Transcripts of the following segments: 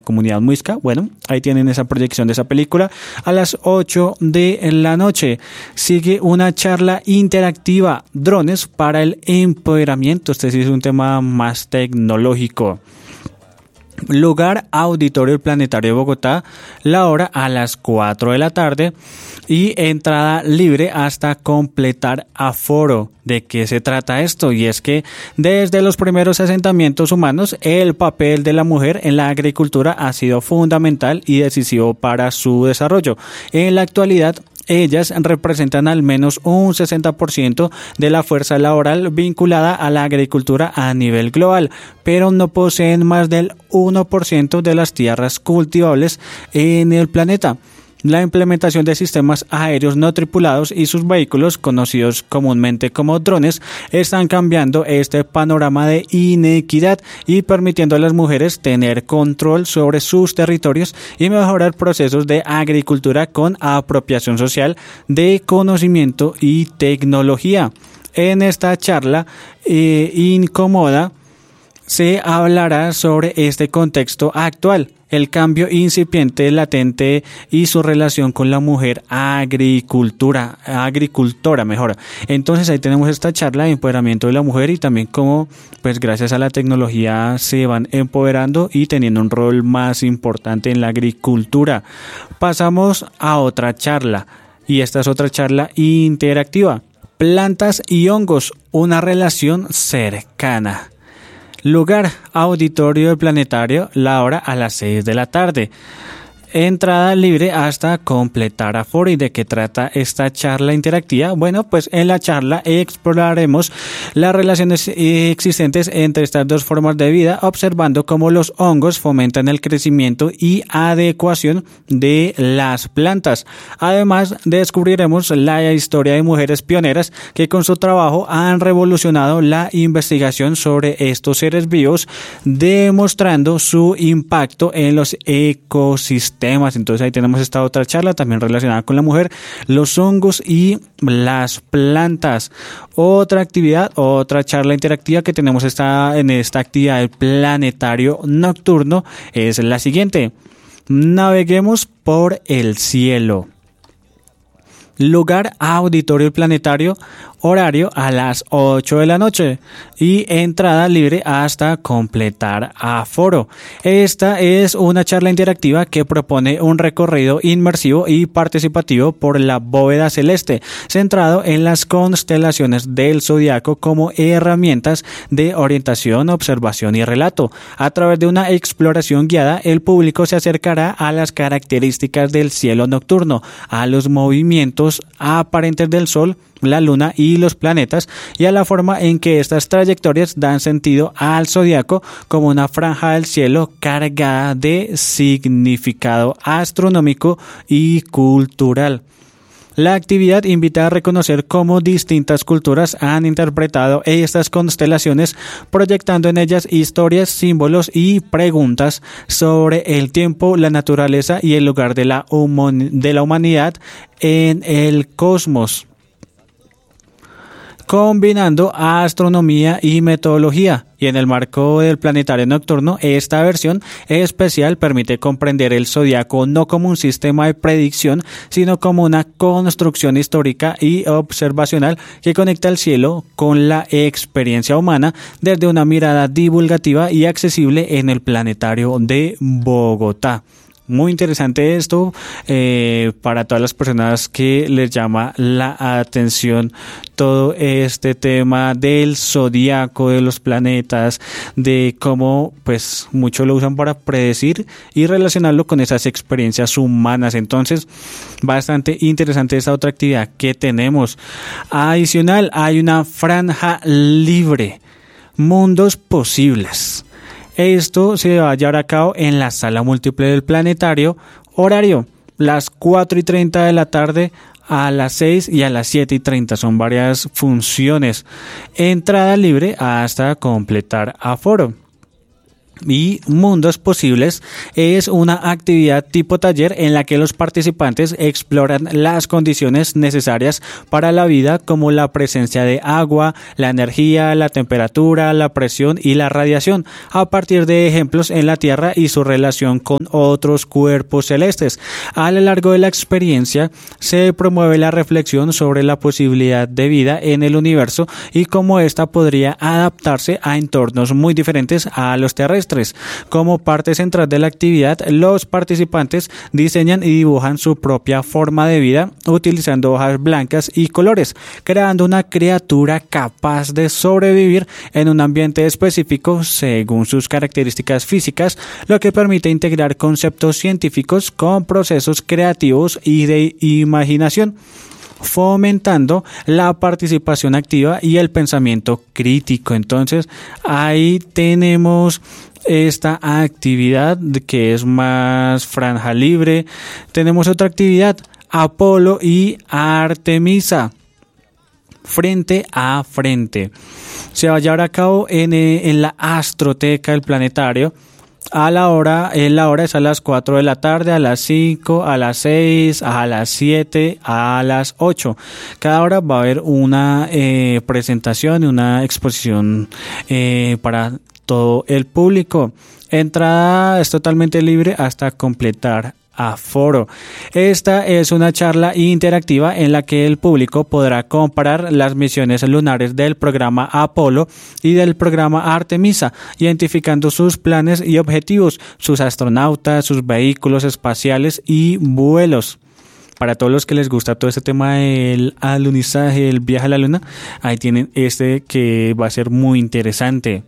comunidad muisca. Bueno, ahí tienen esa proyección de esa película a las 8 de la noche. Sigue una charla interactiva, drones para el empoderamiento. Este sí es un tema más tecnológico. Lugar, Auditorio del Planetario de Bogotá, la hora a las 4 de la tarde y entrada libre hasta completar aforo. ¿De qué se trata esto? Y es que desde los primeros asentamientos humanos, el papel de la mujer en la agricultura ha sido fundamental y decisivo para su desarrollo. En la actualidad, ellas representan al menos un 60% de la fuerza laboral vinculada a la agricultura a nivel global, pero no poseen más del 1% de las tierras cultivables en el planeta. La implementación de sistemas aéreos no tripulados y sus vehículos, conocidos comúnmente como drones, están cambiando este panorama de inequidad y permitiendo a las mujeres tener control sobre sus territorios y mejorar procesos de agricultura con apropiación social de conocimiento y tecnología. En esta charla incómoda se hablará sobre este contexto actual, el cambio incipiente, latente y su relación con la mujer agricultora. Entonces ahí tenemos esta charla de empoderamiento de la mujer y también cómo, pues gracias a la tecnología se van empoderando y teniendo un rol más importante en la agricultura. Pasamos a otra charla y esta es otra charla interactiva. Plantas y hongos, una relación cercana. Lugar, Auditorio del Planetario, la hora a las 6 de la tarde. Entrada libre hasta completar aforo. ¿Y de qué trata esta charla interactiva? Bueno, pues en la charla exploraremos las relaciones existentes entre estas dos formas de vida, observando cómo los hongos fomentan el crecimiento y adecuación de las plantas. Además, descubriremos la historia de mujeres pioneras que con su trabajo han revolucionado la investigación sobre estos seres vivos, demostrando su impacto en los ecosistemas. Entonces ahí tenemos esta otra charla también relacionada con la mujer, los hongos y las plantas. Otra charla interactiva que tenemos en esta actividad del planetario nocturno es la siguiente. Naveguemos por el cielo. Lugar, Auditorio del Planetario, horario a las 8 de la noche y entrada libre hasta completar aforo. Esta es una charla interactiva que propone un recorrido inmersivo y participativo por la bóveda celeste, centrado en las constelaciones del zodiaco como herramientas de orientación, observación y relato. A través de una exploración guiada, el público se acercará a las características del cielo nocturno, a los movimientos aparentes del Sol, la Luna y los planetas, y a la forma en que estas trayectorias dan sentido al zodiaco como una franja del cielo cargada de significado astronómico y cultural. La actividad invita a reconocer cómo distintas culturas han interpretado estas constelaciones, proyectando en ellas historias, símbolos y preguntas sobre el tiempo, la naturaleza y el lugar de la humanidad en el cosmos, combinando astronomía y metodología. Y en el marco del planetario nocturno, esta versión especial permite comprender el zodiaco no como un sistema de predicción, sino como una construcción histórica y observacional que conecta el cielo con la experiencia humana desde una mirada divulgativa y accesible en el planetario de Bogotá. Muy interesante esto para todas las personas que les llama la atención todo este tema del zodiaco, de los planetas, de cómo pues muchos lo usan para predecir y relacionarlo con esas experiencias humanas. Entonces, bastante interesante esta otra actividad que tenemos. Adicional, hay una franja libre, mundos posibles. Esto se va a llevar a cabo en la sala múltiple del planetario, horario las 4:30 de la tarde a las 6 y a las 7:30. Son varias funciones. Entrada libre hasta completar aforo. y Mundos Posibles es una actividad tipo taller en la que los participantes exploran las condiciones necesarias para la vida, como la presencia de agua, la energía, la temperatura, la presión y la radiación, a partir de ejemplos en la Tierra y su relación con otros cuerpos celestes. A lo largo de la experiencia se promueve la reflexión sobre la posibilidad de vida en el universo y cómo ésta podría adaptarse a entornos muy diferentes a los terrestres. Como parte central de la actividad, los participantes diseñan y dibujan su propia forma de vida utilizando hojas blancas y colores, creando una criatura capaz de sobrevivir en un ambiente específico según sus características físicas, lo que permite integrar conceptos científicos con procesos creativos y de imaginación, fomentando la participación activa y el pensamiento crítico. Entonces, ahí tenemos esta actividad que es más franja libre. Tenemos otra actividad, Apolo y Artemisa, frente a frente. Se va a llevar a cabo en la Astroteca del Planetario. La hora es a las 4 de la tarde, a las 5, a las 6, a las 7, a las 8. Cada hora va a haber una presentación y una exposición para todo el público. Entrada es totalmente libre hasta completar aforo. Esta es una charla interactiva en la que el público podrá comparar las misiones lunares del programa Apolo y del programa Artemisa, identificando sus planes y objetivos, sus astronautas, sus vehículos espaciales y vuelos. Para todos los que les gusta todo este tema del alunizaje, el viaje a la luna, ahí tienen este que va a ser muy interesante.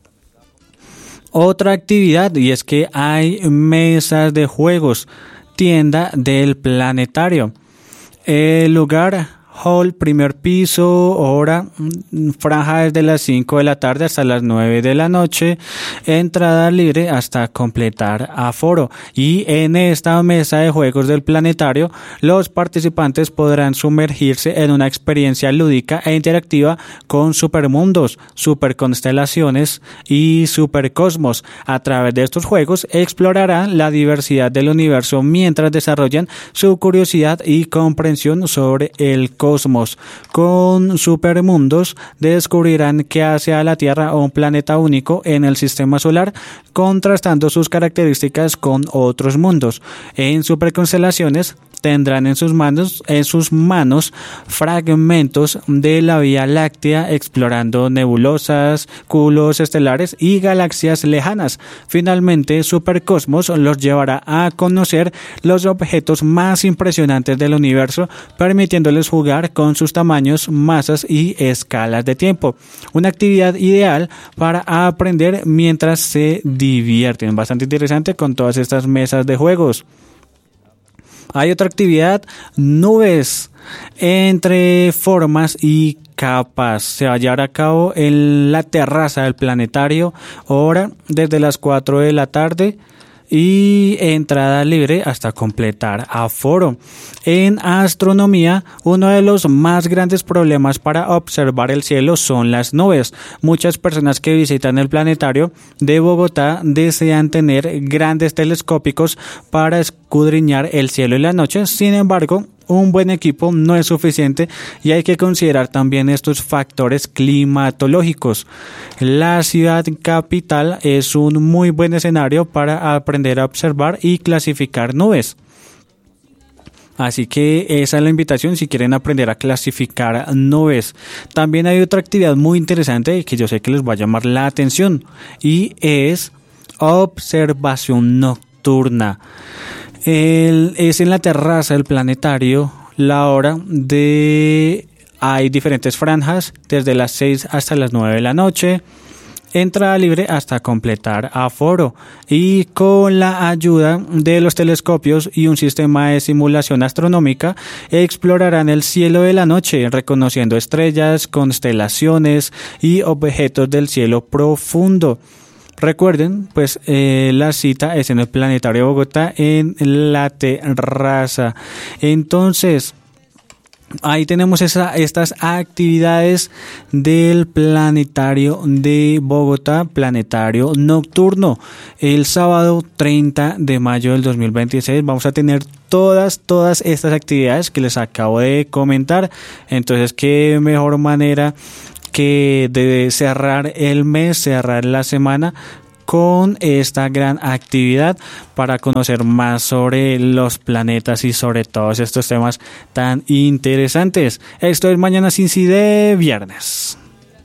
Otra actividad, y es que hay mesas de juegos, tienda del planetario. El lugar, hall, primer piso, hora, franja desde las 5 de la tarde hasta las 9 de la noche, entrada libre hasta completar aforo. Y en esta mesa de juegos del planetario, los participantes podrán sumergirse en una experiencia lúdica e interactiva con supermundos, superconstelaciones y supercosmos. A través de estos juegos explorarán la diversidad del universo mientras desarrollan su curiosidad y comprensión sobre el cosmos. Con supermundos descubrirán qué hace a la Tierra un planeta único en el sistema solar, contrastando sus características con otros mundos. En superconstelaciones tendrán en sus manos fragmentos de la Vía Láctea, explorando nebulosas, cúmulos estelares y galaxias lejanas. Finalmente, Supercosmos los llevará a conocer los objetos más impresionantes del universo, permitiéndoles jugar con sus tamaños, masas y escalas de tiempo. Una actividad ideal para aprender mientras se divierten. Bastante interesante con todas estas mesas de juegos. Hay otra actividad, nubes entre formas y capas. Se va a llevar a cabo en la terraza del planetario, hora desde las 4 de la tarde y entrada libre hasta completar aforo. En astronomía, uno de los más grandes problemas para observar el cielo son las nubes. Muchas personas que visitan el planetario de Bogotá desean tener grandes telescópicos para escudriñar el cielo en la noche. Sin embargo, un buen equipo no es suficiente y hay que considerar también estos factores climatológicos. La ciudad capital es un muy buen escenario para aprender a observar y clasificar nubes. Así que esa es la invitación si quieren aprender a clasificar nubes. También hay otra actividad muy interesante que yo sé que les va a llamar la atención y es observación nocturna. Es en la terraza del planetario, la hora hay diferentes franjas, desde las 6 hasta las 9 de la noche, entrada libre hasta completar aforo, y con la ayuda de los telescopios y un sistema de simulación astronómica explorarán el cielo de la noche, reconociendo estrellas, constelaciones y objetos del cielo profundo. Recuerden, pues la cita es en el Planetario de Bogotá, en la terraza. Entonces, Ahí tenemos estas actividades del Planetario de Bogotá, Planetario Nocturno. El sábado 30 de mayo del 2026 vamos a tener todas estas actividades que les acabo de comentar. Entonces, qué mejor manera que de cerrar el mes, cerrar la semana con esta gran actividad para conocer más sobre los planetas y sobre todos estos temas tan interesantes. Esto es Mañana Cincy de viernes.